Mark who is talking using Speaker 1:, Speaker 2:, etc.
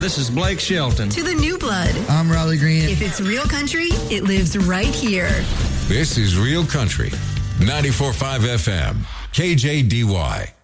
Speaker 1: This is Blake Shelton.
Speaker 2: To the new blood.
Speaker 3: I'm Riley Green.
Speaker 2: If it's real country, it lives right here.
Speaker 4: This is Real Country, 94.5 FM, KJDY.